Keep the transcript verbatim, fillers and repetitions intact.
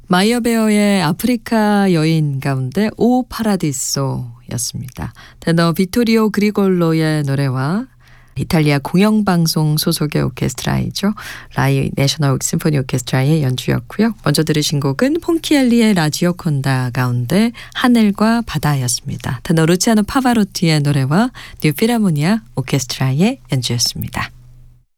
마이어베어의 아프리카 여인 가운데 오 파라디소였습니다. 테너 비토리오 그리골로의 노래와 이탈리아 공영방송 소속의 오케스트라이죠. 라이 내셔널 심포니 오케스트라의 연주였고요. 먼저 들으신 곡은 폰키엘리의 라지오 콘다 가운데 하늘과 바다였습니다. 테너 루치아노 파바로티의 노래와 뉴 피라모니아 오케스트라의 연주였습니다.